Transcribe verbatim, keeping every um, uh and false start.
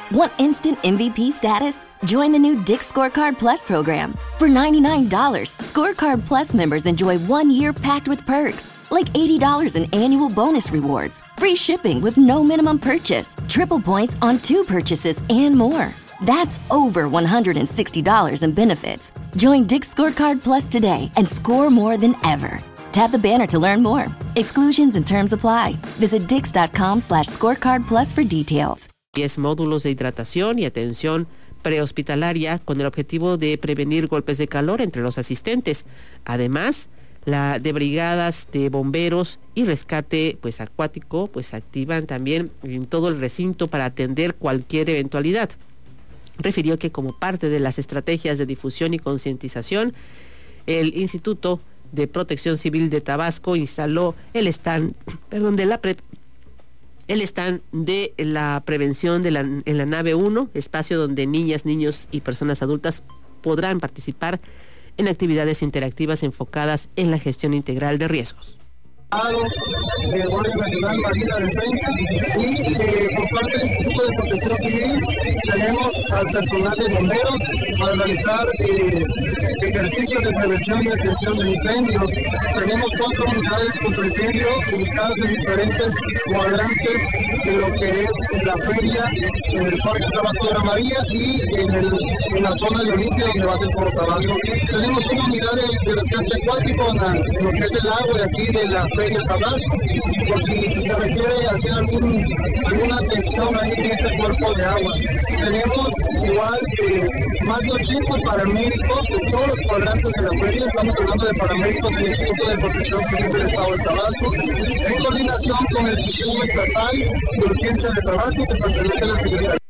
Want instant M V P status? Join the new Dick's Scorecard Plus program. For ninety-nine dollars, Scorecard Plus members enjoy one year packed with perks, like eighty dollars in annual bonus rewards, free shipping with no minimum purchase, triple points on two purchases, and more. That's over one hundred sixty dollars in benefits. Join Dick's Scorecard Plus today and score more than ever. Tap the banner to learn more. Exclusions and terms apply. Visit dix.com slash scorecard plus for details. diez módulos de hidratación y atención prehospitalaria con el objetivo de prevenir golpes de calor entre los asistentes. Además, la de brigadas de bomberos y rescate pues acuático pues activan también en todo el recinto para atender cualquier eventualidad. Refirió que como parte de las estrategias de difusión y concientización, el Instituto de Protección Civil de Tabasco instaló el stand, perdón, de la pre el stand de la prevención de la, en la nave uno, espacio donde niñas, niños y personas adultas podrán participar en actividades interactivas enfocadas en la gestión integral de riesgos. De Guardia Nacional Marina Defensa y eh, por parte del Instituto de Protección Civil tenemos al personal de bomberos para realizar eh, ejercicios de prevención y atención de incendios. Tenemos cuatro unidades contra incendios ubicadas en diferentes cuadrantes de lo que es la feria, en el Parque Tabasco de la María y en, el, en la zona de Olimpia donde va a ser por Tabasco. Tenemos una unidad de, de rescate acuático en, la, en lo que es el agua de aquí de la feria Tabasco, por si se requiere hacer algún, alguna atención ahí en este cuerpo de agua. Tenemos igual eh, más de ochenta paramédicos en todos los cuadrantes de la feria. Estamos hablando de paramédicos del Instituto de Protección Civil del Estado de Tabasco, en coordinación con el Sistema Estatal de Urgencia de Tabasco, que pertenece a la Secretaría.